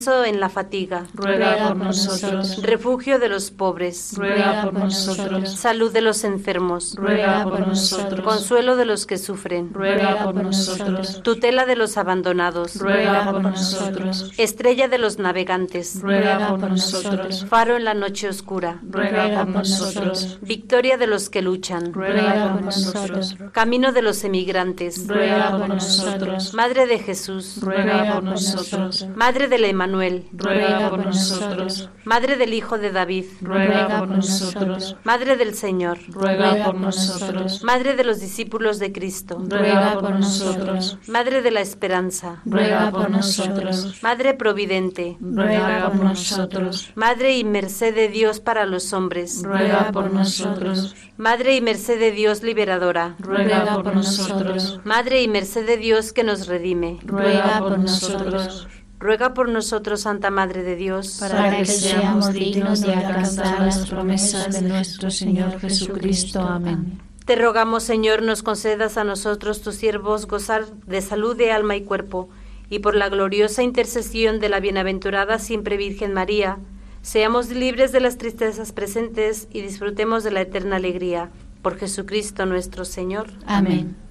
en la fatiga, ruega por nosotros. refugio de los pobres, Ruega por nosotros. salud de los enfermos, Ruega por nosotros. consuelo de los que sufren, Ruega por nosotros. tutela de los abandonados, Ruega por nosotros. estrella de los navegantes, Ruega por nosotros. faro en la noche oscura, Ruega por nosotros. victoria de los que luchan, Ruega por nosotros. camino de los emigrantes, Ruega por nosotros. Madre de Jesús, Ruega por nosotros. Madre del Emmanuel, Ruega por nosotros. Madre del Hijo de David, Ruega por nosotros. Madre del Señor, Ruega por nosotros. Madre de los discípulos de Cristo, Ruega por nosotros. Madre de la esperanza, Ruega por nosotros. Madre providente, Ruega por nosotros. Madre y merced de Dios para los hombres, Ruega por nosotros. Madre y merced de Dios liberadora, Ruega por nosotros. Madre y merced de Dios que nos redime, Ruega por nosotros. ruega por nosotros, Santa Madre de Dios, Para que seamos dignos de alcanzar las promesas de nuestro Señor Jesucristo. Amén. Te rogamos, Señor, nos concedas a nosotros, tus siervos, gozar de salud de alma y cuerpo, y por la gloriosa intercesión de la bienaventurada siempre Virgen María, seamos libres de las tristezas presentes y disfrutemos de la eterna alegría. Por Jesucristo nuestro Señor. Amén.